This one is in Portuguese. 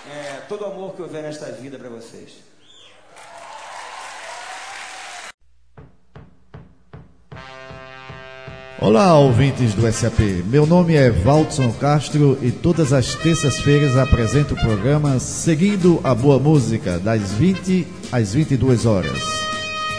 todo o amor que houver nesta vida para vocês. Olá, ouvintes do SAP. Meu nome é Valdson Castro e todas as terças-feiras apresento o programa Seguindo a Boa Música, das 20 às 22 horas.